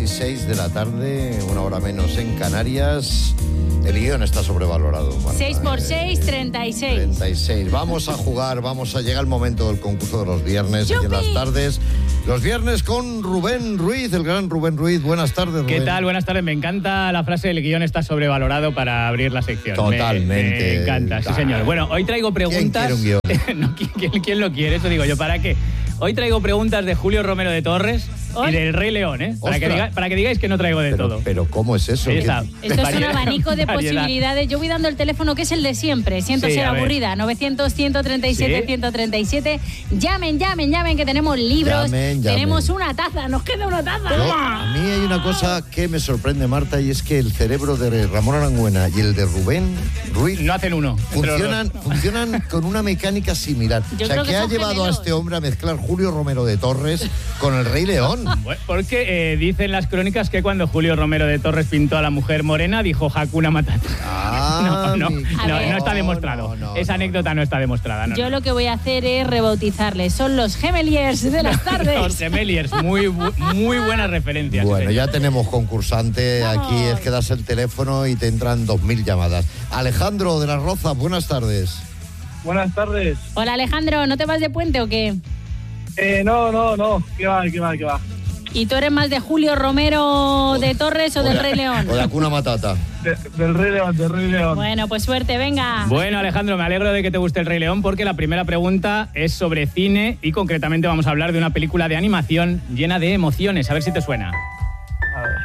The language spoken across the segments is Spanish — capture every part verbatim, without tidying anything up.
veintiséis de la tarde, una hora menos en Canarias. El guión está sobrevalorado. seis por seis, treinta y seis. treinta y seis. Vamos a jugar, vamos a llegar al momento del concurso de los viernes, aquí en las tardes. Los viernes con Rubén Ruiz, el gran Rubén Ruiz. Buenas tardes, Rubén. ¿Qué tal? Buenas tardes. Me encanta la frase del guión está sobrevalorado para abrir la sección. Totalmente. Me, me encanta, sí señor. Bueno, hoy traigo preguntas... ¿Quién quiere un guión? no, ¿quién, ¿Quién lo quiere? Eso digo yo. ¿Para qué? Hoy traigo preguntas de Julio Romero de Torres ¿Hoy? y del Rey León, ¿eh? Para que, diga, para que digáis que no traigo de pero, todo. Pero ¿cómo es eso? Está, Esto es variedad, un abanico de variedad. posibilidades. Yo voy dando el teléfono que es el de siempre. Siento sí, ser aburrida. novecientos, ciento treinta y siete, ¿Sí? ciento treinta y siete. Llamen, llamen, llamen, que tenemos libros. Llamen, llamen. Tenemos una taza. Nos queda una taza. Yo, a mí hay una cosa que me sorprende, Marta, y es que el cerebro de Ramón Arangüena y el de Rubén Ruiz no hacen uno. Funcionan, funcionan con una mecánica similar. Yo o sea, que ¿qué ha llevado gemelos. a este hombre a mezclar Julio Romero de Torres con el Rey León? Bueno, porque eh, dicen las crónicas que cuando Julio Romero de Torres pintó a la mujer morena, dijo Hakuna Matata. Ah, no, no, mi... no, no, no está demostrado. No, no, Esa no, anécdota no, no está demostrada. No, Yo no. lo que voy a hacer es rebautizarles. Son los Gemeliers de las tardes. Los Gemeliers, muy, muy buenas referencias. Bueno, sí. ya tenemos concursante. Vamos. Aquí es que das el teléfono y te entran dos mil llamadas. Alejandro de las Rozas, buenas tardes. Buenas tardes. Hola Alejandro, ¿no te vas de puente o qué? Eh, no, no, no. ¿Qué va, qué va, qué va? ¿Y tú eres más de Julio Romero de Torres o del de- Rey León? O de Hakuna Matata. De- del Rey León, del Rey León. Bueno, pues suerte, venga. Bueno, Alejandro, me alegro de que te guste el Rey León porque la primera pregunta es sobre cine y concretamente vamos a hablar de una película de animación llena de emociones. A ver si te suena. A ver.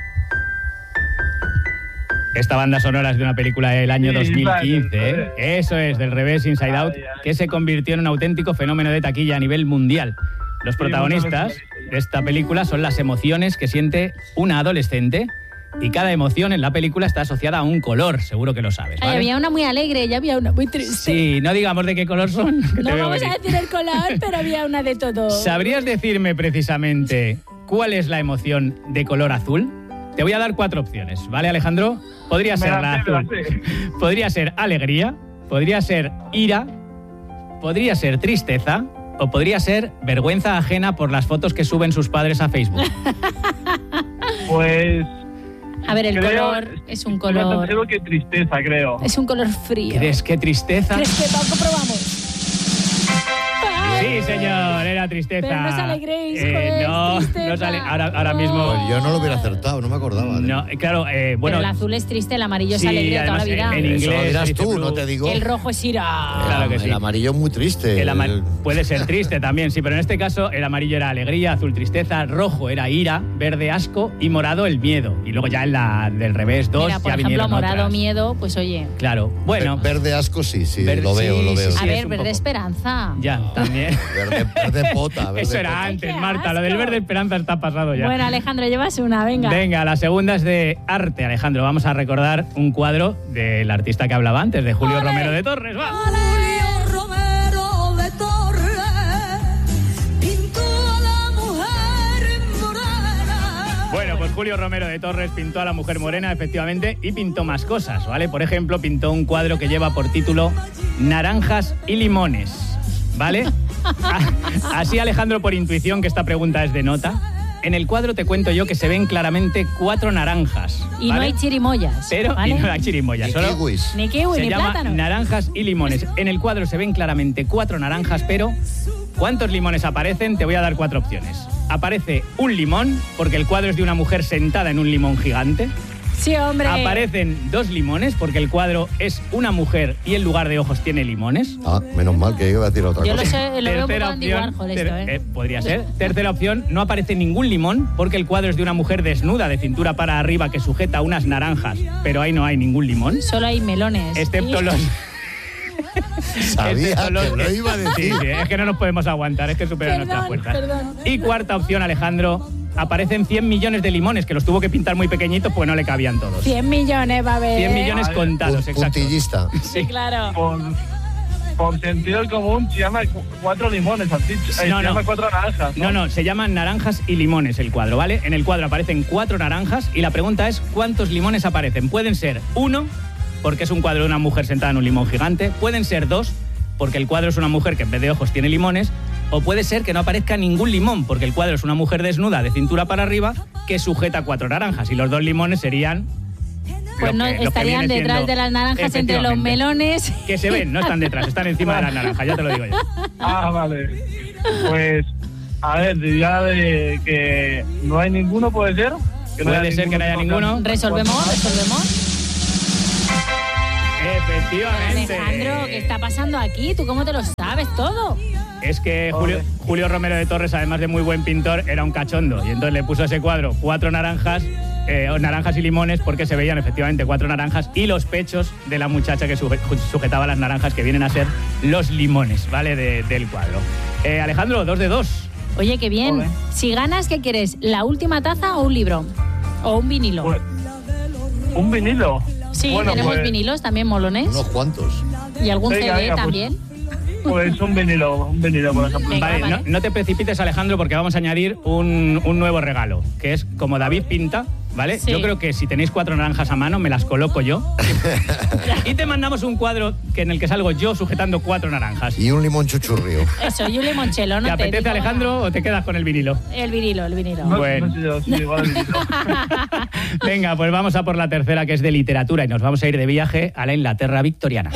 Esta banda sonora es de una película del año Sí, dos mil quince, vale, ¿eh? Eso es, del revés Inside Out, Ay, ay. que se convirtió en un auténtico fenómeno de taquilla a nivel mundial. Los protagonistas de esta película son las emociones que siente una adolescente y cada emoción en la película está asociada a un color, seguro que lo sabes, Ay, ¿vale? había una muy alegre y había una muy triste. Sí, no digamos de qué color son. que te No veo vamos venir. a decir el color, pero había una de todo. ¿Sabrías decirme precisamente cuál es la emoción de color azul? Te voy a dar cuatro opciones, ¿vale, Alejandro? Podría Me ser la la sé, me azul. la sé. Podría ser alegría, podría ser ira, podría ser tristeza o podría ser vergüenza ajena por las fotos que suben sus padres a Facebook. Pues... A ver, el creo- color es un Creo color... que tristeza, creo. Es un color frío. ¿Crees que tristeza? ¿Crees que lo comprobamos? Sí, señor, era tristeza. Pero no os alegréis, Eh, joder, no, tristeza. no os ale- ahora, ahora mismo... Pues yo no lo hubiera acertado, no me acordaba. ¿eh? No, claro, eh, bueno... Pero el azul es triste, el amarillo es sí, alegría toda la además, vida. en Eso inglés lo dirás dice tú, blue. no te digo. El rojo es ira. Claro que el sí. amarillo es muy triste. El ama- El- Puede ser triste también, sí, pero en este caso el amarillo era alegría, azul tristeza, rojo era ira, verde asco y morado el miedo. Y luego ya en la del revés dos Mira, por ya ejemplo, vinieron morado, otras. miedo, pues oye. Claro, bueno, Verde asco, sí, sí, Verde- lo veo, sí, lo veo. sí, A sí, ver, es un verde poco- esperanza. ya, también. Verde, verde pota. Verde Eso era pota. antes, qué Marta, lo del asco. verde esperanza está pasado ya. Bueno, Alejandro, llevas una, venga. Venga, la segunda es de arte, Alejandro. Vamos a recordar un cuadro del artista que hablaba antes, de Julio ¡Ole! Romero de Torres. ¡Va! Julio Romero de Torres pintó a la mujer morena. Bueno, pues Julio Romero de Torres pintó a la mujer morena, efectivamente, y pintó más cosas, ¿vale? Por ejemplo, pintó un cuadro que lleva por título Naranjas y limones, ¿vale? Así, Alejandro, por intuición, que esta pregunta es de nota, en el cuadro te cuento yo que se ven claramente cuatro naranjas, Y no ¿vale? hay chirimoyas. Pero ¿vale? y no hay chirimoyas, Y solo kiwis. Ni kiwi, se ni llama plátano. naranjas y limones. En el cuadro se ven claramente cuatro naranjas, pero ¿cuántos limones aparecen? Te voy a dar cuatro opciones. Aparece un limón, porque el cuadro es de una mujer sentada en un limón gigante. Sí, hombre. Aparecen dos limones, porque el cuadro es una mujer y en lugar de ojos tiene limones. Ah, menos mal que iba a decir otra Yo lo cosa. sé, lo veo un poco Andy Warhol esto, ter- ¿eh? eh, podría ser. Tercera opción, no aparece ningún limón, porque el cuadro es de una mujer desnuda de cintura para arriba que sujeta unas naranjas, pero ahí no hay ningún limón. Solo hay melones. Excepto Y- los... Sabía excepto los que lo iba a decir. Sí, sí, es que no nos podemos aguantar, es que supera nuestras Perdón, fuerzas. perdón. Y cuarta opción, Alejandro, aparecen cien millones de limones, que los tuvo que pintar muy pequeñitos, pues no le cabían todos. cien millones va a haber. cien millones Vale. contados, Pun- exacto. Puntillista. Sí, claro. Por, por sentido común se llama cu- cuatro limones, has dicho. Eh, No, se no. llama cuatro naranjas, ¿no? No, no, se llaman naranjas y limones el cuadro, ¿vale? En el cuadro aparecen cuatro naranjas y la pregunta es ¿cuántos limones aparecen? Pueden ser uno, porque es un cuadro de una mujer sentada en un limón gigante. Pueden ser dos, porque el cuadro es una mujer que en vez de ojos tiene limones. O puede ser que no aparezca ningún limón, porque el cuadro es una mujer desnuda de cintura para arriba que sujeta cuatro naranjas y los dos limones serían... Pues no, que, estarían detrás siendo, de las naranjas entre los melones. Que se ven, no están detrás, están encima de las naranjas, ya te lo digo yo. Ah, vale. Pues, a ver, diría de que no hay ninguno, ¿puede ser? Que no Puede haya ser que no haya ninguno. Resolvemos, resolvemos. Efectivamente. Alejandro, ¿qué está pasando aquí? ¿Tú cómo te lo sabes todo? Es que Julio, Julio Romero de Torres, además de muy buen pintor, era un cachondo. Y entonces le puso a ese cuadro cuatro naranjas, eh, naranjas y limones, porque se veían efectivamente cuatro naranjas y los pechos de la muchacha que suje, sujetaba las naranjas, que vienen a ser los limones, ¿vale? De, del cuadro. Eh, Alejandro, dos de dos. Oye, qué bien. Joder. Si ganas, ¿qué quieres? ¿La última taza o un libro? ¿O un vinilo? Pues, ¿un vinilo? Sí, bueno, tenemos pues, vinilos también molones. Unos cuantos. Y algún venga, C D venga, pues, también. Pues un vinilo, un vinilo, por ejemplo. Venga, Vale, vale. No, no te precipites, Alejandro, porque vamos a añadir un, un nuevo regalo, que es como David pinta, ¿vale? Sí. Yo creo que si tenéis cuatro naranjas a mano, me las coloco yo. Y te mandamos un cuadro que en el que salgo yo sujetando cuatro naranjas. Y un limón chuchurrío. Eso, y un limonchelo, ¿no? ¿Te apetece, digo Alejandro, o te quedas con el vinilo? nada. El vinilo, el vinilo. No, Bueno. no sé yo, sí, igual el vinilo. Venga, pues vamos a por la tercera, que es de literatura, y nos vamos a ir de viaje a la Inglaterra victoriana.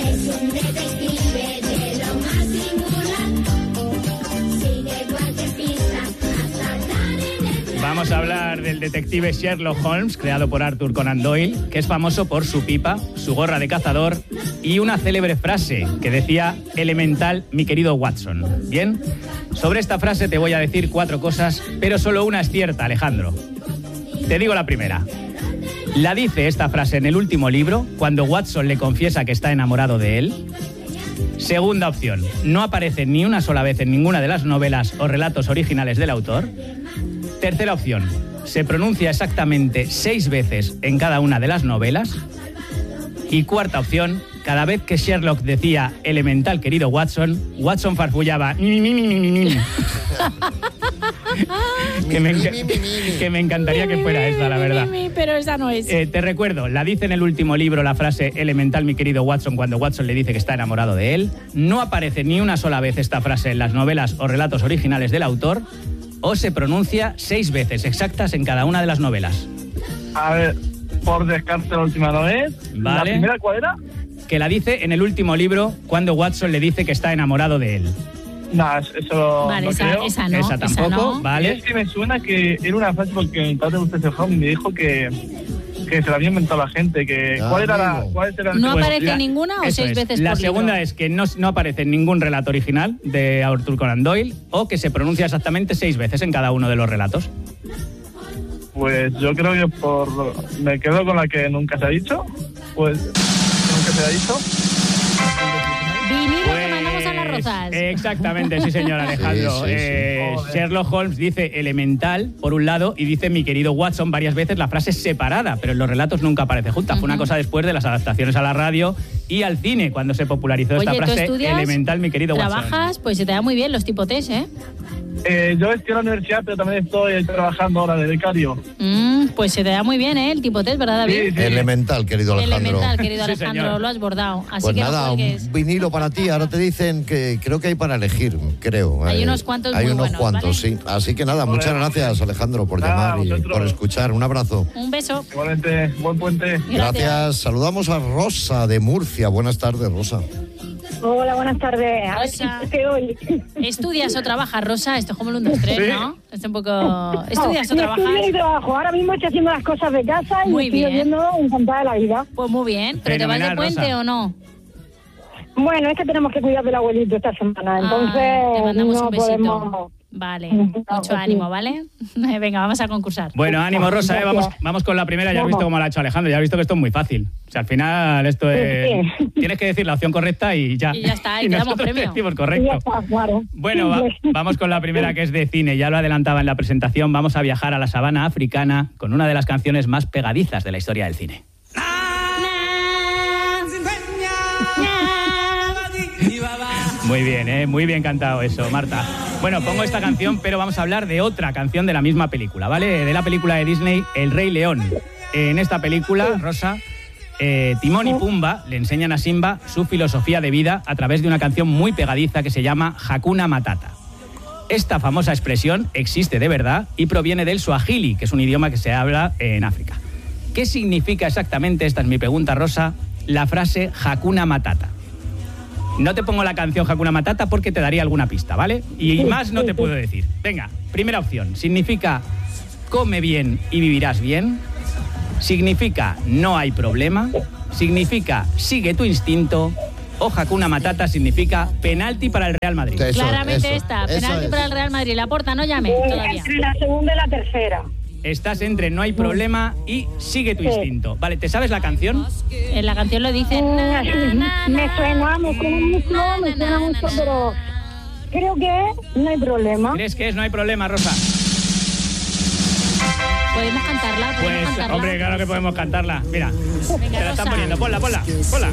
Vamos a hablar del detective Sherlock Holmes, creado por Arthur Conan Doyle, que es famoso por su pipa, su gorra de cazador y una célebre frase que decía: elemental, mi querido Watson. Bien, sobre esta frase te voy a decir cuatro cosas, pero solo una es cierta, Alejandro. Te digo la primera. La dice esta frase en el último libro, cuando Watson le confiesa que está enamorado de él. Segunda opción, no aparece ni una sola vez en ninguna de las novelas o relatos originales del autor. Tercera opción, se pronuncia exactamente seis veces en cada una de las novelas. Y cuarta opción, cada vez que Sherlock decía elemental, querido Watson, Watson farfullaba ni, ni, ni, ni, ni, ni. que, me enca- que me encantaría que fuera esa, la verdad. Mi, mi, Pero esa no es. Eh, te recuerdo, la dice en el último libro la frase elemental, mi querido Watson, cuando Watson le dice que está enamorado de él. No aparece ni una sola vez esta frase en las novelas o relatos originales del autor. O se pronuncia seis veces exactas en cada una de las novelas. A ver, por descarte la última no es. ¿La Vale. primera cuál era? Que la dice en el último libro cuando Watson le dice que está enamorado de él. No, eso Vale, no esa, creo. esa no. Esa tampoco, no. Y ¿vale? es que me suena que era una frase porque mi padre usted se fue y me dijo que, que se la había inventado la gente. Que, Ah, ¿Cuál era la...? amigo. ¿Cuál era ¿No Pues aparece la- ninguna o eso seis es. veces La por segunda libro? es que no, no aparece en ningún relato original de Arthur Conan Doyle o que se pronuncia exactamente seis veces en cada uno de los relatos. Pues yo creo que por... Me quedo con la que nunca se ha dicho. Pues... Nunca se ha dicho. Vinilo que mandamos a las Rozas. Exactamente, sí, señor Alejandro. Sí, sí, sí. Eh, Joder. Sherlock Holmes dice elemental, por un lado, y dice mi querido Watson varias veces la frase separada, pero en los relatos nunca aparece junta. Fue una cosa después de las adaptaciones a la radio y al cine, cuando se popularizó esta Oye, ¿tú frase estudias? elemental, mi querido Watson. Trabajas, pues se te da muy bien los tipo test, ¿eh? Eh, yo estoy en la universidad, pero también estoy trabajando ahora de becario. Mm, pues se te da muy bien, ¿eh? El tipo test, ¿verdad, David? Sí, sí. Elemental, querido Alejandro. Elemental, querido Sí, Alejandro, señor. lo has bordado. Así Pues que nada, no un cuelgues. vinilo para ti. Ahora te dicen que creo que hay para elegir, creo. Hay Eh, unos cuantos Hay muy unos buenos, cuantos, ¿vale? sí. Así que nada, muchas gracias, Alejandro, por Nada, llamar y vosotros. por escuchar. Un abrazo. Un beso. Igualmente, buen puente. Gracias. Saludamos a Rosa de Murcia. Buenas tardes, Rosa. Hola, buenas tardes. A ver Rosa. si te hoy. ¿Estudias o trabajas, Rosa? Esto es como el uno, dos, tres, Sí. ¿no? Es un poco... ¿Estudias o No, trabajas? estudio y trabajo. Ahora mismo estoy haciendo las cosas de casa y Muy estoy bien. oyendo encantada de la vida. Pues muy bien. ¿Pero te vas de Fenomenal, puente Rosa. o no? Bueno, es que tenemos que cuidar del abuelito esta semana, entonces Ah, te mandamos no un besito. podemos... Vale, No, mucho pues ánimo, sí. ¿vale? Venga, vamos a concursar. Bueno, ánimo, Rosa, ¿eh? vamos, Gracias. vamos con la primera. Ya has visto Vamos. cómo lo ha hecho Alejandro, ya has visto que esto es muy fácil. O sea, al final esto es... Sí. Tienes que decir la opción correcta y ya. Y ya está, y te damos nosotros premio. decimos Y correcto. ya está, claro. Bueno, va- Simple. vamos con la primera, que es de cine. Ya lo adelantaba en la presentación. Vamos a viajar a la sabana africana con una de las canciones más pegadizas de la historia del cine. Muy bien, ¿eh? Muy bien cantado eso, Marta. Bueno, pongo esta canción, pero vamos a hablar de otra canción de la misma película, ¿vale? De la película de Disney, El Rey León. En esta película, Rosa, eh, Timón y Pumba le enseñan a Simba su filosofía de vida a través de una canción muy pegadiza que se llama Hakuna Matata. Esta famosa expresión existe de verdad y proviene del suajili, que es un idioma que se habla en África. ¿Qué significa exactamente, esta es mi pregunta, Rosa, la frase Hakuna Matata? No te pongo la canción Hakuna Matata porque te daría alguna pista, ¿vale? Y más no te puedo decir. Venga, primera opción. Significa come bien y vivirás bien. Significa no hay problema. Significa sigue tu instinto. O Hakuna Matata significa penalti para el Real Madrid. Eso, Claramente eso, esta, eso penalti es. para el Real Madrid. La Porta, no llame Eh, todavía. entre la segunda y la tercera. Estás entre no hay problema y sigue tu instinto. Vale, ¿te sabes la canción? En la canción lo dice. na, na, na, Me suena, me na, suena mucho, na, me na, suena na, mucho, na, pero creo que no hay problema. ¿Crees que es no hay problema, Rosa? ¿Podemos cantarla? ¿Podemos Pues, cantarla? hombre, claro que podemos cantarla. Mira, Venga, te la están Rosa. poniendo. Ponla, ponla, ponla.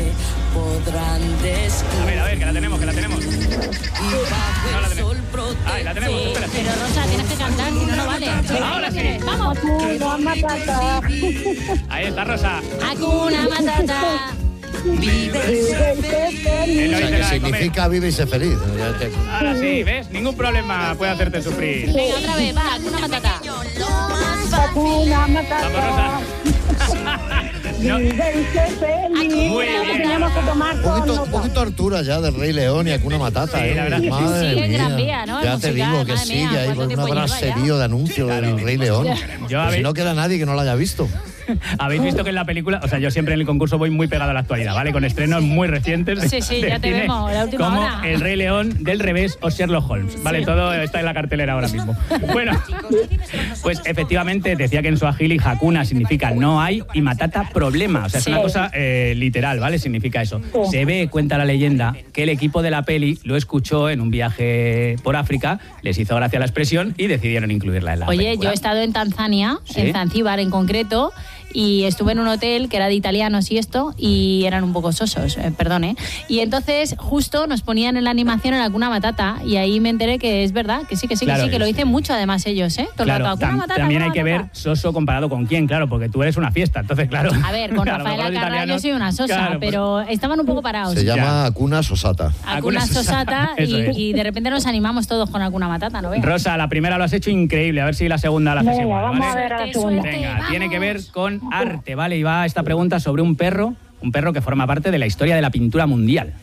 A ver, a ver, que la tenemos, que la tenemos. No la tenemos. Ay, la tenemos, Sí, espera. pero Rosa, tienes que cantar, si no, no vale. Venga, Ahora ¿qué sí. quieres? ¡Vamos! Hakuna Matata. Ahí está, Rosa. Hakuna Matata. Él O lo sea, dice que la de comer. significa vive y sé feliz. Ya te- Ahora sí, ¿ves? Ningún problema puede hacerte sufrir. Venga, otra vez, va, Hakuna Matata. Hakuna Vamos, Matata. Rosa. No, Vive y sé feliz. Muy bien. Tenemos que tomar Un con poquito, un nota. poquito altura ya del Rey León y Hakuna Matata. Sí, ¿eh? la verdad que sí. Madre Sigue en mía. Gran Vía, ¿no? El Ya te musical, digo que madre sigue mía, ahí ¿cuánto con un tiempo lleva braserío ya? de anuncio del Rey León. Yo, a Pues si ver- no queda nadie que no lo haya visto. Habéis visto que en la película, o sea, yo siempre en el concurso voy muy pegado a la actualidad, ¿vale? Con estrenos muy recientes. Sí, sí, de ya te cine, vemos, la última como hora. El Rey León, Del Revés o Sherlock Holmes, ¿vale? Sí. Todo está en la cartelera ahora mismo. Bueno, pues efectivamente decía que en suajili Hakuna significa no hay y Matata problema. O sea, es Sí. una cosa eh, literal, ¿vale? Significa eso. Se ve, cuenta la leyenda, que el equipo de la peli lo escuchó en un viaje por África, les hizo gracia la expresión y decidieron incluirla en la Oye, película. yo he estado en Tanzania, ¿Sí? en Zanzíbar en concreto, y estuve en un hotel que era de italianos y esto, y eran un poco sosos, eh, perdón, ¿eh? Y entonces justo nos ponían en la animación en Hakuna Matata, y ahí me enteré que es verdad, que sí, que sí, Claro, que sí, que lo es- dicen mucho además ellos, ¿eh? Todo el Claro, rato, Hakuna tam- Matata, también hay Hakuna que ver Matata. soso comparado con quién, claro, porque tú eres una fiesta, entonces claro. A ver, con a lo Rafael mejor los Alcarra yo italianos- soy una sosa, claro, pues- pero estaban un poco parados. Se Ya. llama Hakuna Sosata. Hakuna Hakuna Sosata, Sosata, eso y, es. y de repente nos animamos todos con Hakuna Matata, ¿no veas? Rosa, la primera lo has hecho increíble, a ver si la segunda la haces Venga, igual, vamos ¿vale? a ver a la Suerte, segunda. suerte. Venga, Vamos. tiene que ver con arte, ¿vale? Y va esta pregunta sobre un perro, un perro que forma parte de la historia de la pintura mundial.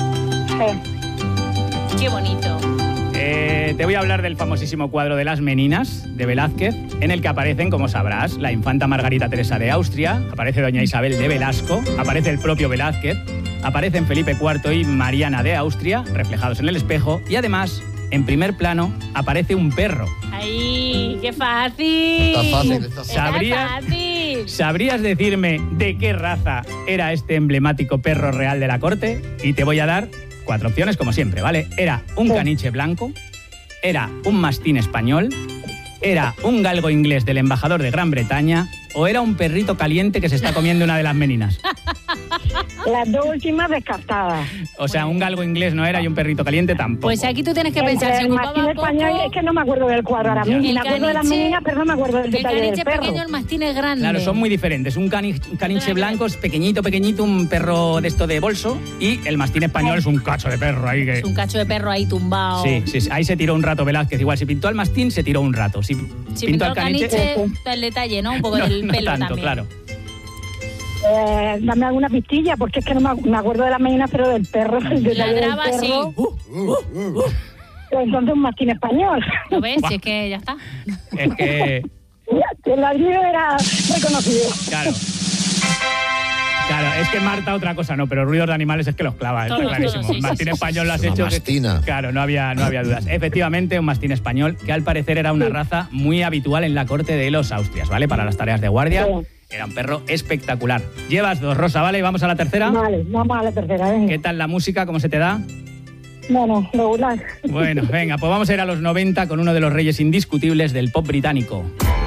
Sí. Qué bonito. Eh, te voy a hablar del famosísimo cuadro de Las Meninas, de Velázquez, en el que aparecen, como sabrás, la infanta Margarita Teresa de Austria, aparece doña Isabel de Velasco, aparece el propio Velázquez, aparecen Felipe cuarto y Mariana de Austria, reflejados en el espejo, y además, en primer plano, aparece un perro. ¡Ay, qué fácil! Está fácil, está fácil. Está ¿Sabrías? fácil. ¿Sabrías decirme de qué raza era este emblemático perro real de la corte? Y te voy a dar cuatro opciones, como siempre, ¿vale? Era un caniche blanco, era un mastín español, era un galgo inglés del embajador de Gran Bretaña o era un perrito caliente que se está comiendo una de las meninas. Las dos últimas descartadas. O sea, un galgo inglés no era y un perrito caliente tampoco. Pues aquí tú tienes que pensar, Entre se el ocupaba mastín poco. español, es que no me acuerdo del cuadro ahora Ya. mismo. El Me acuerdo de las caniche- meninas, pero no me acuerdo del El detalle del caniche perro. pequeño, el mastín es grande. Claro, son muy diferentes. Un, cani- un caniche blanco es pequeñito, pequeñito, un perro de esto de bolso, y el mastín español es un cacho de perro ahí que... Es un cacho de perro ahí tumbado. Sí, sí, sí, ahí se tiró un rato Velázquez. Igual, si pintó al mastín, se tiró un rato. Si, Si pintó pintó al el caniche... caniche, el detalle, ¿no? Un poco no, del no pelo tanto, también. claro. Eh, dame alguna pistilla, porque es que no me, me acuerdo de las meninas, pero del perro, el detalle del Ladraba así. perro. Uh, Pues entonces un mastín español. ¿Lo ves? Si es que ya está. Es que, El ladrido era reconocido. claro. Claro, es que Marta otra cosa no, pero ruidos de animales es que los clava, está Todos, clarísimo. todos, sí, Mastín sí, sí. español lo has Una hecho. que- mastina. claro, no había, no había dudas. Efectivamente, un mastín español que al parecer era una raza muy habitual en la corte de los Austrias, ¿vale? Para las tareas de guardia. Sí. Era un perro espectacular. Llevas dos, Rosa, ¿vale? Y vamos a la tercera. Vale, vamos a la tercera, venga. ¿Qué tal la música? ¿Cómo se te da? Bueno, regular. Bueno, venga, pues vamos a ir a los noventa con uno de los reyes indiscutibles del pop británico.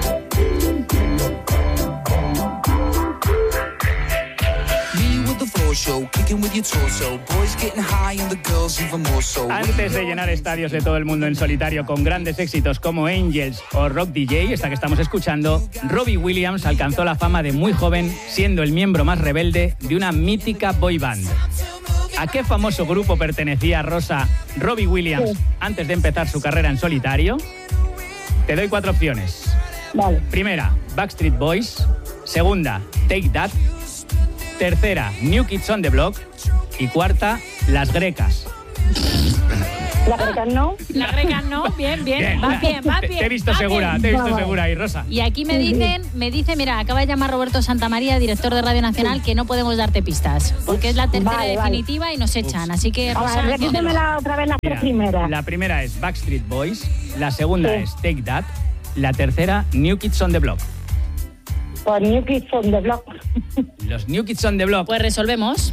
Antes de llenar estadios de todo el mundo en solitario con grandes éxitos como Angels o Rock D J, esta que estamos escuchando, Robbie Williams alcanzó la fama de muy joven, siendo el miembro más rebelde de una mítica boy band. ¿A qué famoso grupo pertenecía Rosa Robbie Williams Sí. antes de empezar su carrera en solitario? Te doy cuatro opciones. Vale. Primera, Backstreet Boys. Segunda, Take That. Tercera, New Kids on the Block. Y cuarta, Las Grecas. La verdad no. La greca no, bien, bien, va bien, va Te- bien. Te he visto va segura, bien. te he visto Vamos. segura ahí, Rosa. Y aquí me dicen, me dice, mira, acaba de llamar Roberto Santamaría, director de Radio Nacional, que no podemos darte pistas, porque es la tercera Vale, vale. definitiva y nos echan. Así que, A Rosa, ver, repítemela otra vez las tres Mira, primeras. la primera es Backstreet Boys. La segunda Sí. es Take That. La tercera, New Kids on the Block. Por New Kids on the Block. Los New Kids on the Block. pues resolvemos.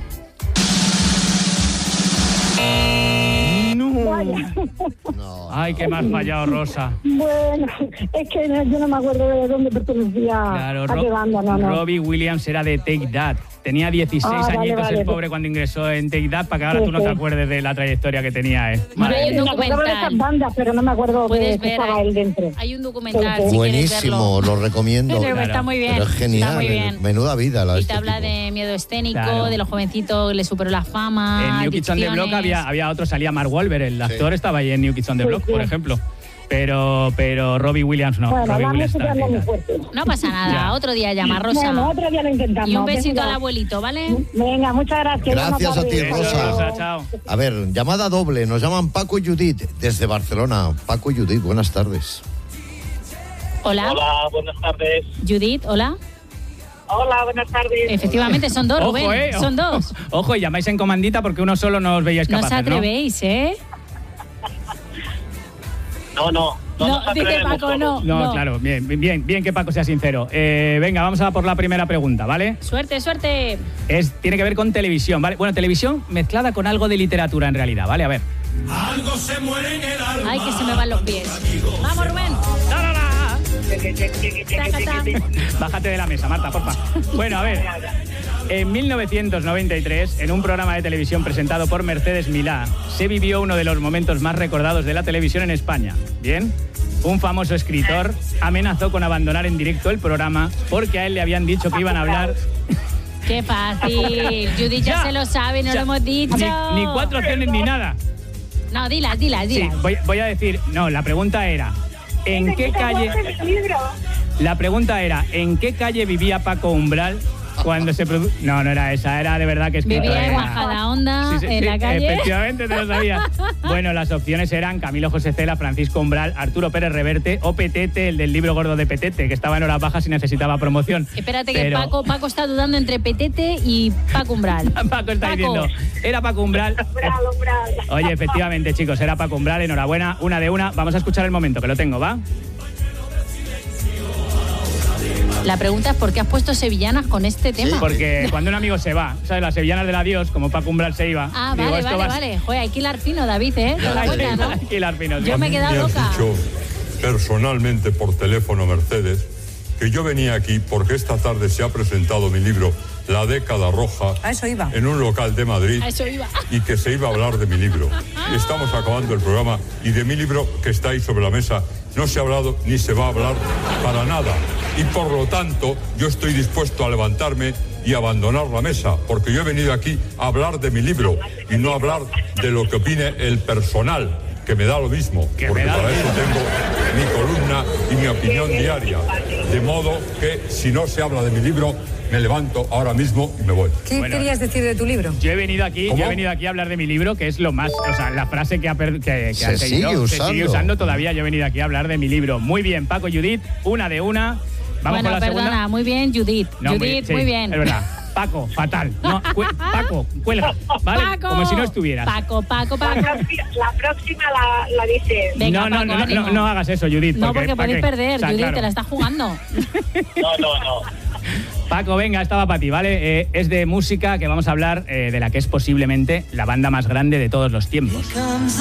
No. Vaya. No. Ay, que me has fallado, Rosa. Bueno, es que no- yo no me acuerdo de dónde pertenecía. Claro, a Ro- qué banda, no, no. Robbie Williams era de Take That. Tenía dieciséis Ah, vale, añitos vale. el pobre cuando ingresó en Take That, para que ahora Sí, tú no te sí. acuerdes de la trayectoria que tenía, ¿eh? Vale, hay un Me acuerdo de documental. esas bandas, pero no me acuerdo de Puedes que ver, estaba hay, él dentro. hay un documental, Sí, sí. si quieres Buenísimo, verlo. lo recomiendo. Pero está Claro. muy bien. Pero es genial, Está muy bien. menuda vida la de Y este te habla tipo. de miedo escénico, Claro. de los jovencitos que le superó la fama. En New Kids on the Block adicciones. había, había otro, salía Mark Wahlberg, el actor Sí. estaba ahí en New Kids on the Sí, Block, sí. por ejemplo. Pero, pero Robbie Williams no. Bueno, Robbie la Williams música está no en muy Take That. fuerte. No pasa nada, Ya. otro día llama, Rosa. Bueno, otro día lo intentamos. Y un besito Venga. al abuelito, ¿vale? Venga, muchas gracias. Gracias Buenas a ti, tardes. Eso, Rosa. Rosa, chao. A ver, llamada doble. Nos llaman Paco y Judith desde Barcelona. Paco y Judith, buenas tardes. Hola. Hola, buenas tardes. Judith, hola. Hola, buenas tardes. Efectivamente, son dos, Rubén. Ojo, eh. Son dos. Ojo, y llamáis en comandita porque uno solo no os veíais No capaces, os atrevéis, ¿eh? No, no, no, No, nos dice atrevemos Paco, no. todos. No, claro, bien, bien, bien que Paco sea sincero. Eh, venga, vamos a por la primera pregunta, ¿vale? Suerte, suerte. Es, tiene que ver con televisión, ¿vale? Bueno, televisión mezclada con algo de literatura en realidad, ¿vale? A ver. Ay, que se me van los pies. Vamos, Rubén. Tacatán. Bájate de la mesa, Marta, porfa. Bueno, a ver. En mil novecientos noventa y tres, en un programa de televisión presentado por Mercedes Milá, se vivió uno de los momentos más recordados de la televisión en España. ¿Bien? Un famoso escritor amenazó con abandonar en directo el programa porque a él le habían dicho que iban a hablar... Qué fácil. Judith ya, Ya, se lo sabe, no ya. lo hemos dicho. Ni, ni cuatro opciones ni nada. No, dilas, dilas, Sí, dilas. voy, voy a decir... No, la pregunta era... ¿En qué calle...? La pregunta era... ¿En qué calle vivía Paco Umbral cuando se produjo...? No, no era esa, era de verdad que escrito Vivía en era- Majadahonda, Sí, sí, en sí, la calle. Efectivamente, te lo sabía. Bueno, las opciones eran Camilo José Cela, Francisco Umbral, Arturo Pérez Reverte o Petete, el del libro gordo de Petete, que estaba en horas bajas y necesitaba promoción. Espérate que Pero Paco, Paco está dudando entre Petete y Paco Umbral. Paco está diciendo, era Paco Umbral. Oye, efectivamente, chicos, era Paco Umbral, enhorabuena, una de una. Vamos a escuchar el momento, que lo tengo, ¿va? La pregunta es ¿por qué has puesto sevillanas con este tema? Porque cuando un amigo se va, ¿sabes? Las sevillanas del adiós, como Paco Umbral se iba. Ah, digo, vale, esto vale, va a- vale. Joder, hay que hilar fino, David, ¿eh? Te das Hay que- cuenta, ¿no? hay que hilar fino, sí. Yo me he quedado Me has loca. dicho personalmente por teléfono, Mercedes, que yo venía aquí porque esta tarde se ha presentado mi libro La década roja A eso iba. en un local de Madrid A eso iba. y que se iba a hablar de mi libro. Estamos acabando el programa y de mi libro que está ahí sobre la mesa no se ha hablado ni se va a hablar para nada. Y por lo tanto yo estoy dispuesto a levantarme y abandonar la mesa, porque yo he venido aquí a hablar de mi libro y no a hablar de lo que opine el personal, que me da lo mismo, Que porque me da para lo eso mismo. tengo mi columna y mi opinión diaria. De modo que si no se habla de mi libro, me levanto ahora mismo y me voy. ¿Qué Bueno. querías decir de tu libro? Yo he venido aquí, ¿Cómo? yo he venido aquí a hablar de mi libro, que es lo más, o sea, la frase que ha, per- que, que Se ha seguido, sigue se sigue usando. usando todavía. Yo he venido aquí a hablar de mi libro. Muy bien, Paco y Judith, una de una. Vamos Bueno, con la perdona, segunda. muy bien, Judith. No, Judith, sí, muy bien. Es verdad. Paco, fatal. No, cu- Paco, cuelga, ¿vale? Paco. Como si no estuvieras. Paco, Paco, Paco. La próxima la, la dice. Venga, no, no, Paco, no, no, ánimo. no, no hagas eso, Judith. No, porque ¿para podéis qué? perder, O sea, Judith, claro. te la estás jugando. No, no, no. Paco, venga, estaba para ti, ¿vale? Eh, es de música que vamos a hablar eh, de la que es posiblemente la banda más grande de todos los tiempos.